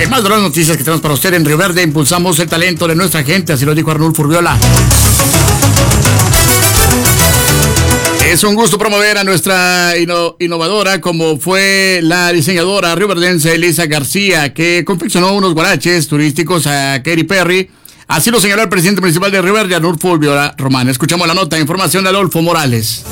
En más de las noticias que tenemos para usted en Río Verde, impulsamos el talento de nuestra gente, así lo dijo Arnulfo Urriola. Es un gusto promover a nuestra innovadora, como fue la diseñadora rioverdense Elisa García, que confeccionó unos guaraches turísticos a Katy Perry. Así lo señaló el presidente municipal de Río Verde, Arnulfo Urriola Román. Escuchamos la nota, información de Adolfo Morales.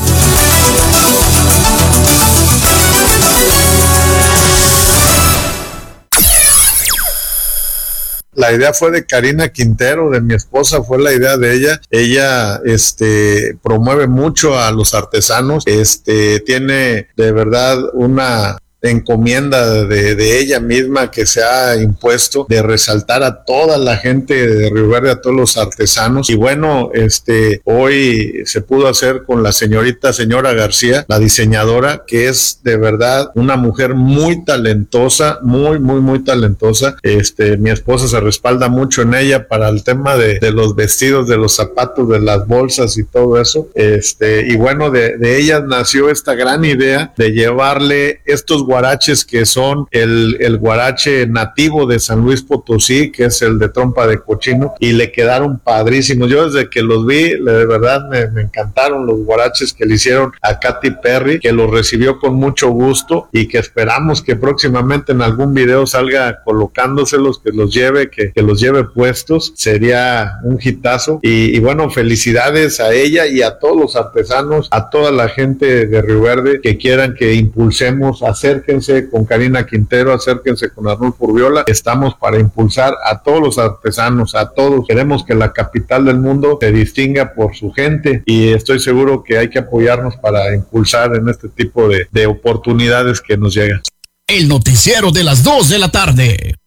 La idea fue de Karina Quintero, de mi esposa, fue la idea de ella. Ella promueve mucho a los artesanos, tiene de verdad una encomienda de ella misma que se ha impuesto de resaltar a toda la gente de Río Verde, a todos los artesanos. Y bueno, hoy se pudo hacer con la señora García, la diseñadora, que es de verdad una mujer muy talentosa, muy talentosa. Mi esposa se respalda mucho en ella para el tema de los vestidos, de los zapatos, de las bolsas y todo eso. Y bueno, de ella nació esta gran idea de llevarle estos guaraches que son el guarache nativo de San Luis Potosí, que es el de trompa de cochino, y le quedaron padrísimos. Yo desde que los vi, de verdad me encantaron los guaraches que le hicieron a Katy Perry, que los recibió con mucho gusto y que esperamos que próximamente en algún video salga colocándoselos, que los lleve puestos. Sería un hitazo. Y bueno, felicidades a ella y a todos los artesanos, a toda la gente de Río Verde que quieran que impulsemos. Acérquense con Karina Quintero, acérquense con Arnulfo Urriola. Estamos para impulsar a todos los artesanos, a todos. Queremos que la capital del mundo se distinga por su gente y estoy seguro que hay que apoyarnos para impulsar en este tipo de oportunidades que nos llegan. El noticiero de las 2 de la tarde.